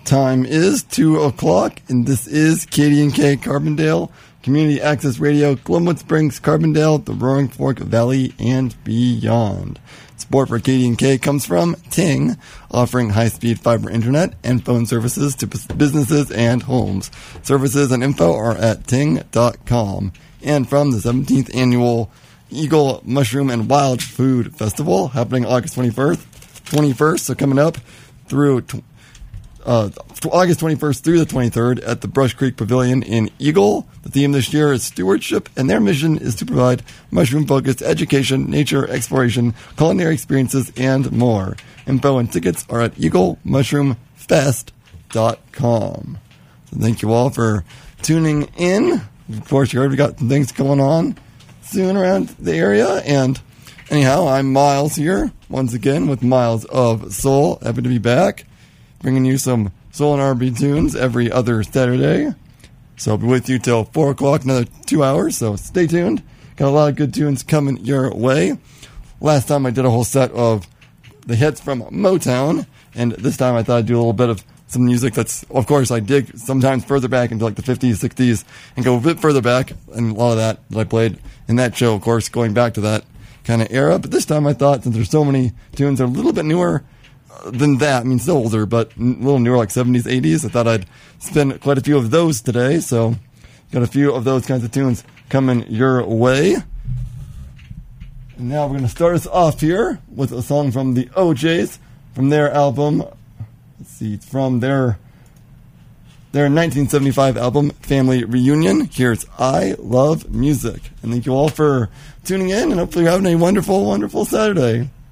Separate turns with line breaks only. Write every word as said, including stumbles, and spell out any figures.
Time is two o'clock, and this is K D and K Carbondale, Community Access Radio, Glenwood Springs, Carbondale, the Roaring Fork Valley, and beyond. Support for K D and K comes from Ting, offering high-speed fiber internet and phone services to businesses and homes. Services and info are at ting dot com. And from the seventeenth Annual Eagle Mushroom and Wild Food Festival, happening August twenty-first, twenty-first, so coming up through t- uh, August twenty-first through the twenty-third at the Brush Creek Pavilion in Eagle. The theme this year is stewardship, and their mission is to provide mushroom-focused education, nature exploration, culinary experiences, and more. Info and tickets are at eagle mushroom fest dot com. So thank you all for tuning in. Of course, you heard we got some things going on soon around the area, and anyhow, I'm Miles here, once again, with Miles of Soul. Happy to be back, bringing you some soul and R and B tunes every other Saturday. So I'll be with you till four o'clock, another two hours, so stay tuned. Got a lot of good tunes coming your way. Last time I did a whole set of the hits from Motown, and this time I thought I'd do a little bit of some music that's, of course, I dig sometimes further back into like the fifties, sixties, and go a bit further back, and a lot of that that I played in that show, of course, going back to that kind of era. But this time I thought, since there's so many tunes that are a little bit newer than that, I mean, still older, but a little newer, like seventies, eighties, I thought I'd spin quite a few of those today. So got a few of those kinds of tunes coming your way. And now we're going to start us off here with a song from the O Js, from their album, let's see, it's from their their nineteen seventy-five album, Family Reunion. Here's I Love Music. And thank you all for tuning in, and hopefully you're having a wonderful, wonderful Saturday.